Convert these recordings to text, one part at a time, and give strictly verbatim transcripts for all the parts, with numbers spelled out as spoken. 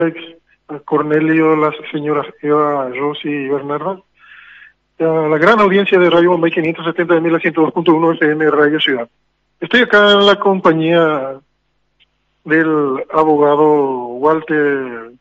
a Cornelio, las señoras Eva, Rosy y Bernarda, a la gran audiencia de Radio Bombay quinientos setenta de mil a ciento dos punto uno F M Radio Ciudad. Estoy acá en la compañía del abogado Walter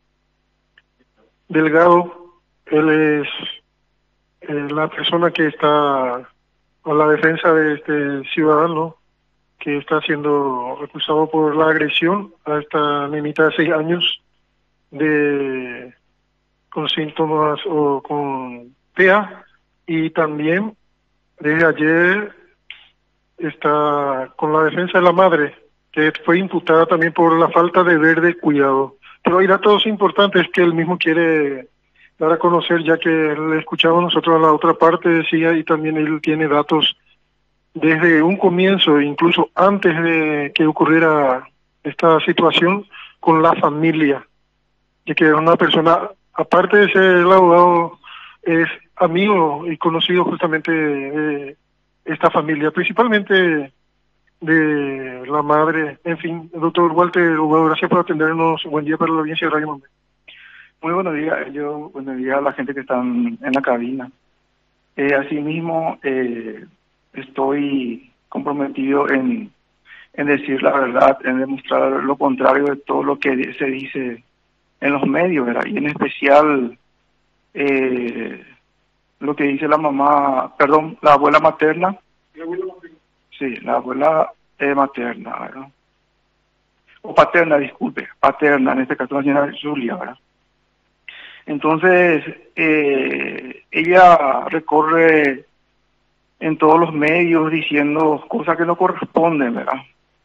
Delgado. Él es eh, la persona que está a la defensa de este ciudadano que está siendo acusado por la agresión a esta nenita de seis años de con síntomas o con T E A, y también desde ayer está con la defensa de la madre, que fue imputada también por la falta de deber de cuidado. Pero hay datos importantes que él mismo quiere dar a conocer, ya que le escuchamos nosotros a la otra parte, decía, y también él tiene datos desde un comienzo, incluso antes de que ocurriera esta situación, con la familia, ya que una persona, aparte de ser el abogado, es amigo y conocido justamente de esta familia, principalmente de la madre. En fin, doctor Walter, gracias por atendernos. Buen día para la audiencia de Radio Bombay. Muy buenos días, yo buenos días a la gente que está en la cabina. Eh, asimismo, eh, estoy comprometido en, en decir la verdad, en demostrar lo contrario de todo lo que se dice en los medios, ¿verdad? Y en especial eh, lo que dice la mamá, perdón, la abuela materna. ¿La abuela materna? Sí, la abuela eh, materna, ¿verdad? O paterna, disculpe, paterna, en este caso la señora Julia, ¿verdad? Entonces, eh, ella recorre en todos los medios diciendo cosas que no corresponden, ¿verdad?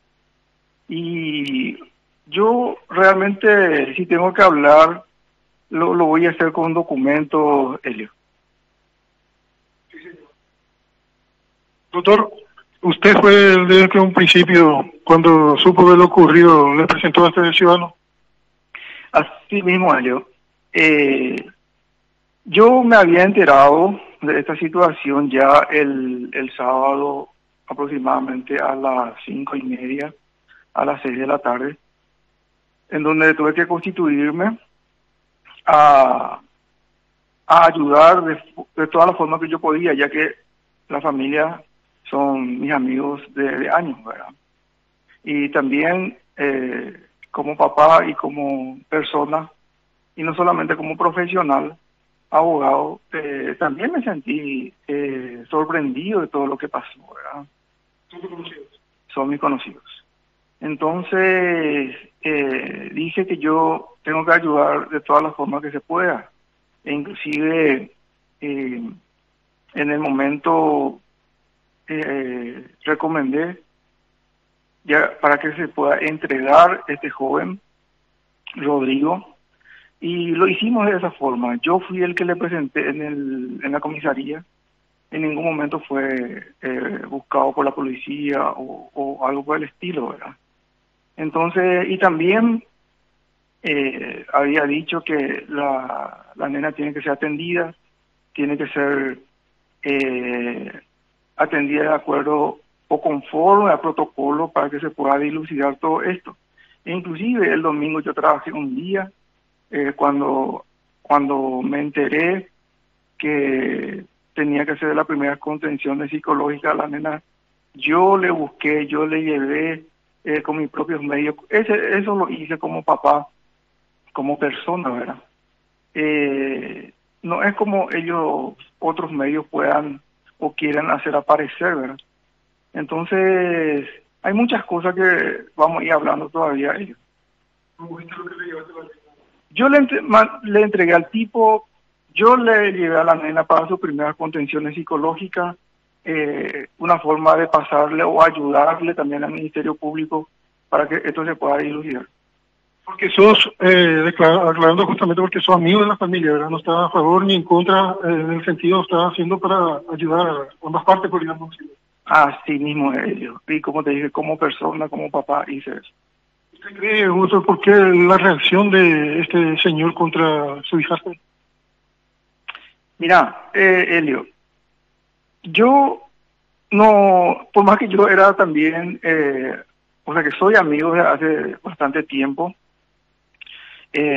Y yo realmente, si tengo que hablar, lo, lo voy a hacer con un documento, Elio. Sí, señor. Doctor, ¿usted fue desde que un principio, cuando supo de lo ocurrido, le presentó a este ciudadano? Así mismo, Elio. Eh, yo me había enterado de esta situación ya el, el sábado aproximadamente a las cinco y media, a las seis de la tarde, en donde tuve que constituirme a, a ayudar de, de todas las formas que yo podía, ya que la familia son mis amigos de, de años, ¿verdad? Y también eh, como papá y como persona, y no solamente como profesional, abogado, eh, también me sentí eh, sorprendido de todo lo que pasó, ¿verdad? ¿Son tus conocidos? Son mis conocidos. Entonces, eh, dije que yo tengo que ayudar de todas las formas que se pueda. E inclusive, eh, en el momento, eh, recomendé ya para que se pueda entregar este joven, Rodrigo, y lo hicimos de esa forma. Yo fui el que le presenté en, el, en la comisaría. En ningún momento fue eh, buscado por la policía o, o algo por el estilo, ¿verdad? Entonces, y también eh, había dicho que la, la nena tiene que ser atendida, tiene que ser eh, atendida de acuerdo o conforme al protocolo para que se pueda dilucidar todo esto. E inclusive el domingo yo trabajé un día eh, cuando, cuando me enteré que tenía que hacer la primera contención psicológica a la nena, yo le busqué, yo le llevé eh, con mis propios medios. Ese, eso lo hice como papá, como persona, ¿verdad? Eh, no es como ellos, otros medios puedan o quieran hacer aparecer, ¿verdad? Entonces, hay muchas cosas que vamos a ir hablando todavía a ellos. Yo le, entre, ma, le entregué al tipo, yo le llevé a la nena para sus primeras contenciones psicológicas, eh, una forma de pasarle o ayudarle también al Ministerio Público para que esto se pueda dilucidar. Porque sos, eh, declar, aclarando justamente porque sos amigo de la familia, ¿verdad? No estás a favor ni en contra, eh, en el sentido, estás haciendo para ayudar a ambas partes, por digamos así. Así mismo es ello. Y como te dije, como persona, como papá, hice eso. ¿Usted cree, doctor, por qué la reacción de este señor contra su hijastra? Mira, eh, Elio, yo no, por más que yo era también, eh, o sea que soy amigo de hace bastante tiempo,